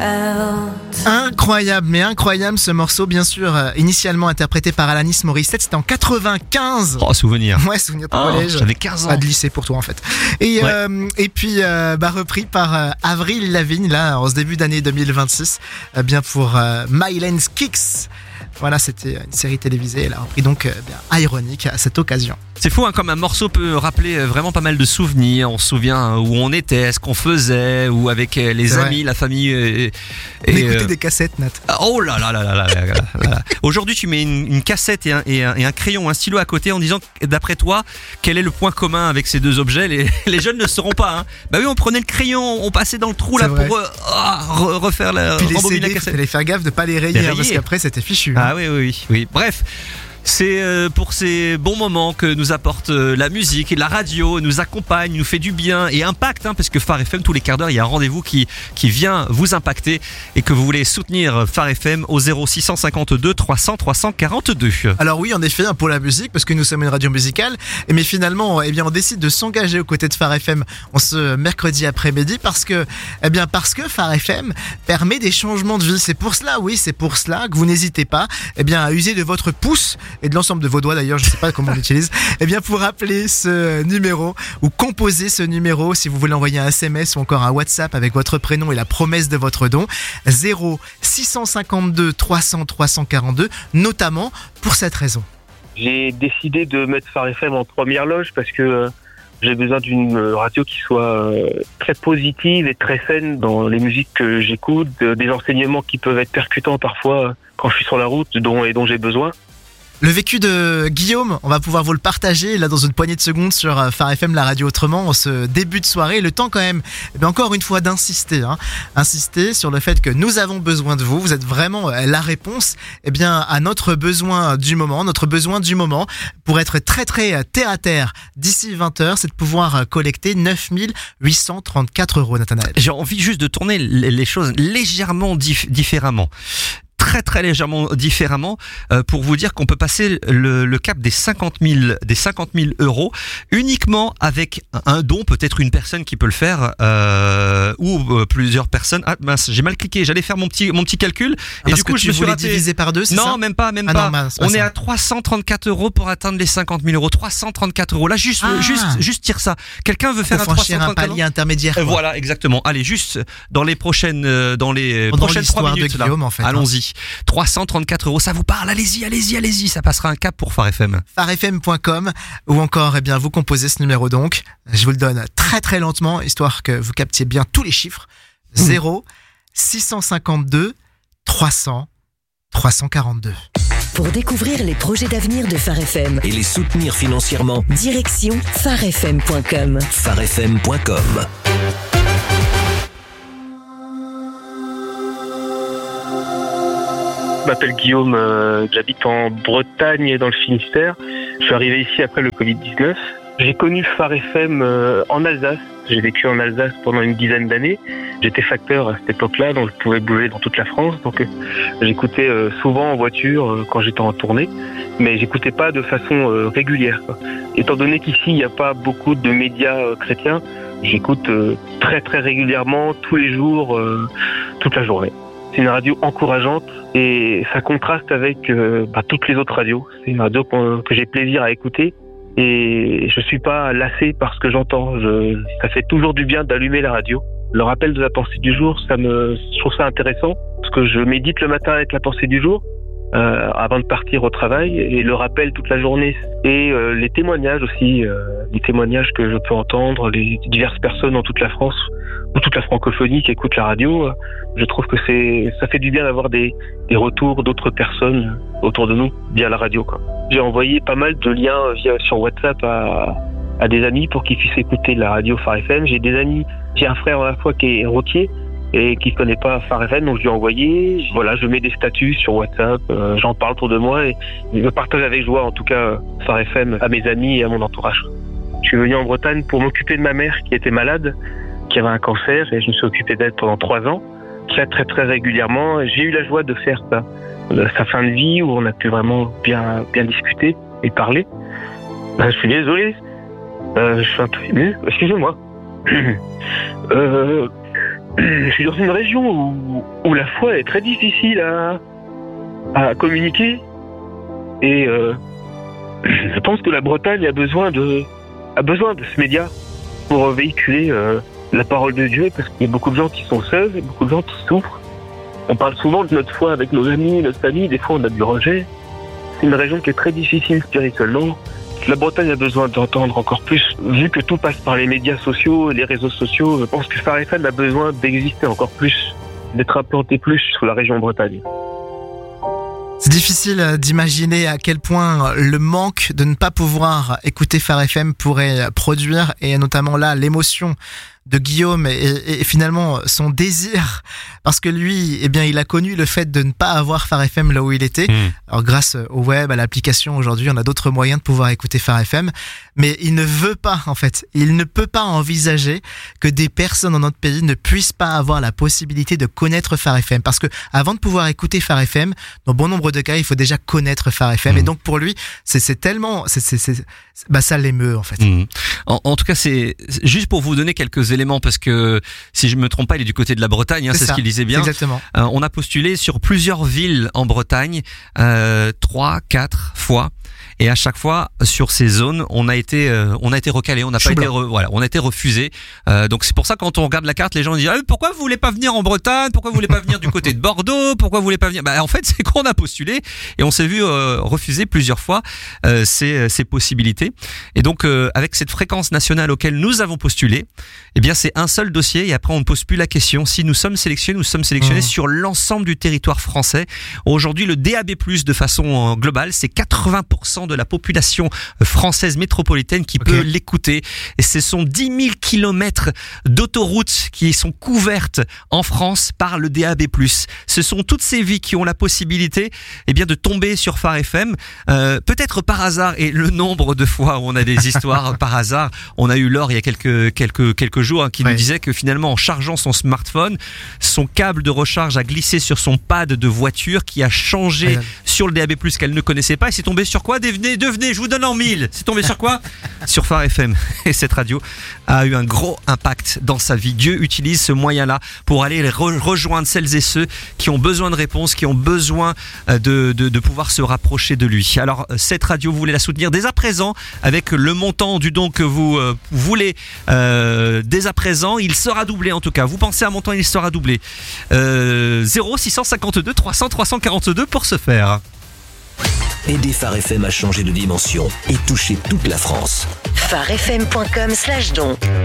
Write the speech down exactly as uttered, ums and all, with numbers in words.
Incroyable, mais incroyable ce morceau, bien sûr, euh, initialement interprété par Alanis Morissette, c'était en quatre-vingt-quinze. Oh, souvenir. Ouais, souvenir de Oh, collège. j'avais quinze ans. Pas de lycée pour toi en fait. Et, Ouais. euh, et puis euh, bah, repris par euh, Avril Lavigne, là, en ce début d'année deux mille vingt-six, euh, bien pour euh, Mylands Kicks. Voilà, c'était une série télévisée, elle a repris donc euh, bien Ironic à cette occasion. C'est fou, hein, comme un morceau peut rappeler vraiment pas mal de souvenirs. On se souvient où on était, ce qu'on faisait, ou avec les C'est amis, vrai. la famille. Et, On et, écoutait euh, des cassettes, Nat. Oh là là là là là là là là là. Aujourd'hui, tu mets une, une cassette et un, et, un, et un crayon, un stylo à côté en disant, d'après toi, quel est le point commun avec ces deux objets. Les, les jeunes ne sauront pas. Hein. Bah oui, on prenait le crayon, on passait dans le trou C'est là vrai. pour euh, oh, refaire la, Puis les rembobiner C D, la cassette. fallait faire gaffe de pas les rayer, Les hein, rayer. parce qu'après c'était fichu. Ah oui, oui, oui, oui. Bref. C'est euh, pour ces bons moments que nous apporte euh, la musique et la radio, nous accompagne, nous fait du bien et impacte, hein, parce que Phare F M, tous les quarts d'heure, il y a un rendez-vous qui, qui vient vous impacter et que vous voulez soutenir Phare F M au zéro six cent cinquante-deux trois cents trois cent quarante-deux. Alors oui, en effet, hein, pour la musique, parce que nous sommes une radio musicale, mais finalement, eh bien, on décide de s'engager aux côtés de Phare F M en ce mercredi après-midi parce que, eh bien, parce que Phare F M permet des changements de vie. C'est pour cela, oui, c'est pour cela que vous n'hésitez pas, eh bien, à user de votre pouce et de l'ensemble de vos doigts d'ailleurs, je ne sais pas comment on l'utilise, eh bien, pour appeler ce numéro ou composer ce numéro si vous voulez envoyer un S M S ou encore un WhatsApp avec votre prénom et la promesse de votre don, zéro six cent cinquante-deux trois cents trois cent quarante-deux, notamment pour cette raison. J'ai décidé de mettre Phare F M en première loge parce que euh, j'ai besoin d'une radio qui soit euh, très positive et très saine dans les musiques que j'écoute, de- des enseignements qui peuvent être percutants parfois euh, quand je suis sur la route dont, et dont j'ai besoin. Le vécu de Guillaume, on va pouvoir vous le partager là dans une poignée de secondes sur euh, Phare F M, la radio autrement, en ce début de soirée. Le temps quand même, eh bien, encore une fois d'insister, hein, insister sur le fait que nous avons besoin de vous. Vous êtes vraiment euh, la réponse, eh bien, à notre besoin du moment, notre besoin du moment pour être très très euh, terre à terre d'ici vingt heures, c'est de pouvoir euh, collecter neuf mille huit cent trente-quatre euros, Nathanaël. J'ai envie juste de tourner les les choses légèrement dif- différemment. Très très légèrement différemment euh, pour vous dire qu'on peut passer le, le cap des cinquante mille des cinquante mille euros uniquement avec un don, peut-être une personne qui peut le faire euh, ou euh, plusieurs personnes. Ah mince, j'ai mal cliqué, j'allais faire mon petit mon petit calcul Ah, et parce du coup que je tu me suis voulais raté. diviser par deux, c'est Non, ça même pas, même Ah pas. non, mince, c'est pas On est ça. à trois cent trente-quatre euros pour atteindre les cinquante mille euros. trois cent trente-quatre euros. Là, juste, Ah. juste, juste tire ça. Quelqu'un veut faire Pour un franchir un trois cent trente-quatre palier intermédiaire. Euh, quoi. Voilà, exactement. Allez, juste dans les prochaines, euh, dans les Dans prochaines trois l'histoire de minutes, là. Guillaume, en fait, hein. Allons-y. trois cent trente-quatre euros, ça vous parle? Allez-y, allez-y, allez-y. Ça passera un cap pour Phare F M. phare f m point com ou encore eh bien vous composez ce numéro donc. Je vous le donne très très lentement histoire que vous captiez bien tous les chiffres. zéro six cent cinquante-deux trois cents trois cent quarante-deux. Pour découvrir les projets d'avenir de Phare F M, Et les soutenir financièrement, direction phare f m point com. phare f m point com. Je m'appelle Guillaume, euh, j'habite en Bretagne dans le Finistère. Je suis arrivé ici après le covid dix-neuf. J'ai connu Phare F M euh, en Alsace. J'ai vécu en Alsace pendant une dizaine d'années. J'étais facteur à cette époque-là, donc je pouvais bouger dans toute la France. Donc euh, j'écoutais euh, souvent en voiture euh, quand j'étais en tournée, mais j'écoutais pas de façon euh, régulière, quoi. Étant donné qu'ici il n'y a pas beaucoup de médias euh, chrétiens, j'écoute euh, très très régulièrement, tous les jours, euh, toute la journée. C'est une radio encourageante et ça contraste avec euh, bah, toutes les autres radios. C'est une radio que, que j'ai plaisir à écouter et je suis pas lassé par ce que j'entends. Je, ça fait toujours du bien d'allumer la radio. Le rappel de la pensée du jour, ça me, je trouve ça intéressant parce que je médite le matin avec la pensée du jour euh, avant de partir au travail et le rappel toute la journée et euh, les témoignages aussi, euh, les témoignages que je peux entendre, les diverses personnes dans toute la France ou toute la francophonie qui écoutent la radio. Euh, je trouve que c'est, ça fait du bien d'avoir des, des retours d'autres personnes autour de nous via la radio, quoi. J'ai envoyé pas mal de liens via sur WhatsApp à, à des amis pour qu'ils puissent écouter la radio Phare F M. J'ai des amis, j'ai un frère à la fois qui est routier et qui ne connaît pas Phare F M, donc je lui ai envoyé. Voilà, je mets des statuts sur WhatsApp, euh, j'en parle autour de moi et je partage avec joie en tout cas Phare F M à mes amis et à mon entourage. Je suis venu en Bretagne pour m'occuper de ma mère qui était malade, qui avait un cancer et je me suis occupé d'elle pendant trois ans, très très très régulièrement. J'ai eu la joie de faire ça, de sa fin de vie où on a pu vraiment bien bien discuter et parler. Ben, je suis désolé, euh, je suis un peu ému, excusez-moi. euh, je suis dans une région où, où la foi est très difficile à, à communiquer. Et euh, je pense que la Bretagne a besoin de, a besoin de ce média pour véhiculer euh, la parole de Dieu, parce qu'il y a beaucoup de gens qui sont seuls, et beaucoup de gens qui souffrent. On parle souvent de notre foi avec nos amis, notre famille, des fois on a du rejet. C'est une région qui est très difficile spirituellement. La Bretagne a besoin d'entendre encore plus. Vu que tout passe par les médias sociaux et les réseaux sociaux, je pense que Phare F M a besoin d'exister encore plus, d'être implanté plus sur la région Bretagne. C'est difficile d'imaginer à quel point le manque de ne pas pouvoir écouter Phare F M pourrait produire, et notamment là l'émotion de Guillaume et, et, et finalement son désir, parce que lui, eh bien, il a connu le fait de ne pas avoir Phare F M là où il était. Mmh. Alors grâce au web, à l'application, aujourd'hui, on a d'autres moyens de pouvoir écouter Phare F M, mais il ne veut pas, en fait, il ne peut pas envisager que des personnes dans notre pays ne puissent pas avoir la possibilité de connaître Phare F M, parce que avant de pouvoir écouter Phare F M, dans bon nombre de cas, il faut déjà connaître Phare F M, mmh. et donc pour lui, c'est, c'est tellement, c'est, c'est, c'est, bah ça l'émeut en fait. Mmh. En, en tout cas, c'est juste pour vous donner quelques éléments, parce que si je me trompe pas, il est du côté de la Bretagne, hein, c'est, c'est ce qu'il disait bien. Exactement. Euh, on a postulé sur plusieurs villes en Bretagne, euh, trois, quatre fois. Et à chaque fois, sur ces zones, on a été, euh, on a été recalé, on n'a pas été, re, voilà, on a été refusé. Euh, donc c'est pour ça, quand on regarde la carte, les gens disent ah, pourquoi vous voulez pas venir en Bretagne, pourquoi vous voulez pas venir du côté de Bordeaux, pourquoi vous voulez pas venir. Bah en fait, c'est qu'on a postulé et on s'est vu euh, refuser plusieurs fois euh, ces, ces possibilités. Et donc euh, avec cette fréquence nationale auquel nous avons postulé, eh bien c'est un seul dossier et après on ne pose plus la question. Si nous sommes sélectionnés, nous sommes sélectionnés mmh. sur l'ensemble du territoire français. Aujourd'hui, le D A B plus, de façon globale, c'est quatre-vingts pour cent de la population française métropolitaine qui okay. peut l'écouter. Et ce sont dix mille kilomètres d'autoroutes qui sont couvertes en France par le D A B plus. Ce sont toutes ces vies qui ont la possibilité eh bien, de tomber sur Phare F M. Euh, peut-être par hasard, et le nombre de fois où on a des histoires par hasard, on a eu Laure il y a quelques, quelques, quelques jours hein, qui ouais. nous disait que finalement en chargeant son smartphone, son câble de recharge a glissé sur son pad de voiture qui a changé ouais. sur le D A B plus qu'elle ne connaissait pas, et c'est tombé sur quoi? Devenez, devenez, je vous donne en mille. C'est tombé sur quoi? Sur Phare F M. Et cette radio a eu un gros impact dans sa vie. Dieu utilise ce moyen-là pour aller re- rejoindre celles et ceux qui ont besoin de réponses, qui ont besoin de, de, de pouvoir se rapprocher de lui. Alors, cette radio, vous voulez la soutenir dès à présent avec le montant du don que vous euh, voulez euh, dès à présent. Il sera doublé en tout cas. Vous pensez à un montant, il sera doublé. Euh, zéro six cent cinquante-deux trois cents trois cent quarante-deux pour ce faire. Aidez Phare F M à changer de dimension et toucher toute la France. pharefm point com slash don